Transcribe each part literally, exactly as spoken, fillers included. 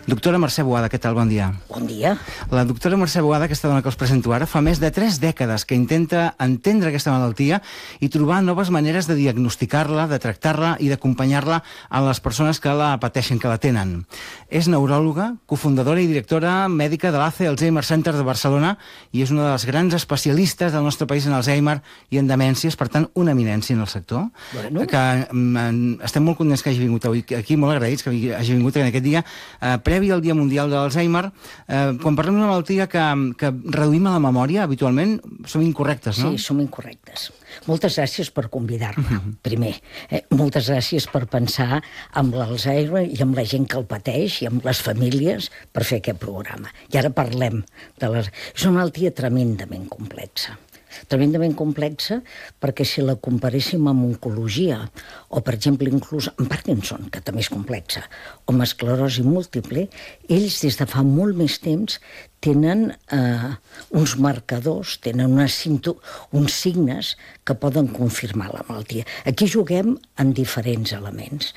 Doctora Mercè Boada, què tal? Bon dia. Bon dia. La doctora Mercè Boada, aquesta dona que us presento ara, fa més de tres dècades que intenta entendre aquesta malaltia i trobar noves maneres de diagnosticar-la, de tractar-la i d'acompanyar-la a les persones que la pateixen, que la tenen. És neuròloga, cofundadora i directora mèdica de l'A C E Alzheimer Center de Barcelona i és una de les grans especialistes del nostre país en Alzheimer i en demències, per tant, una eminència en el sector. Bueno. Que mm, estem molt contents que hagi vingut avui aquí, molt agraïts que hagi vingut en aquest dia, eh, previ al Dia Mundial de l'Alzheimer. Eh, quan parlem d'una malaltia que, que reduïm a la memòria, habitualment, som incorrectes, no? Sí, som incorrectes. Moltes gràcies per convidar-me, primer. Eh, moltes gràcies per pensar en l'Alzheimer i amb la gent que el pateix i amb les famílies per fer aquest programa. I ara parlem de les... És una malaltia tremendament complexa. Tremendament complexa perquè si la comparéssim amb oncologia o, per exemple, inclús amb Parkinson, que també és complexa, o amb esclerosi múltiple, ells des de fa molt més temps tenen eh, uns marcadors, tenen una cinto, uns signes que poden confirmar la malaltia. Aquí juguem en diferents elements,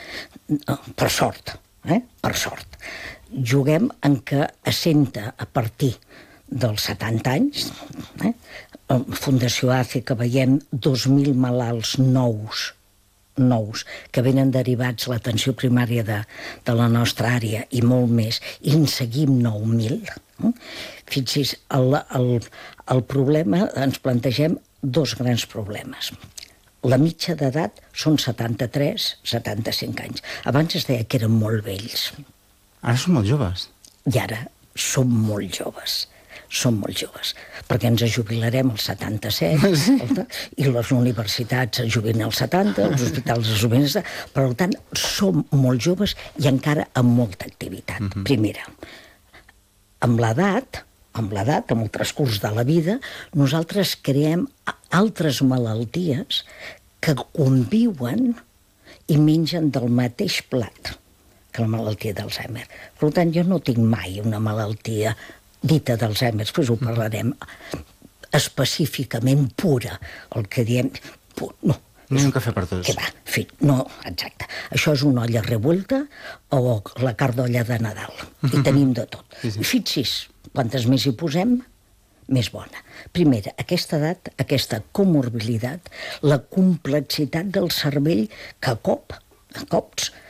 per sort, eh? per sort. Juguem en què assenta a partir dels setanta anys, eh? Fundació A C E que veiem dos mil malalts nous, nous, que venen derivats a l'atenció primària de, de la nostra àrea i molt més, i en seguim nou mil. Eh? Fixi's, el, el, el problema, ens plantegem dos grans problemes. La mitja d'edat són setanta-tres setanta-cinc anys. Abans es deia que eren molt vells. Ara són molt joves. I ara som molt joves. Som molt joves, perquè ens jubilarem als setanta-set, sí. I les universitats es jubilen als setanta, els hospitals es jubilen als setanta, per tant, som molt joves i encara amb molta activitat. Uh-huh. Primera, amb l'edat, amb l'edat, amb el transcurs de la vida, nosaltres creem altres malalties que conviuen i mengen del mateix plat que la malaltia d'Alzheimer. Per tant, jo no tinc mai una malaltia dita d'Alzheimer, després ho parlarem, específicament pura, el que diem... Pur, no. No és un cafè per tots. Que va, fi, no, exacte. Això és una olla revuelta o la carn d'olla de Nadal. I tenim de tot. Sí, sí. I fixi's, quantes més hi posem, més bona. Primera, aquesta edat, aquesta comorbilitat, la complexitat del cervell que a cop, a cops,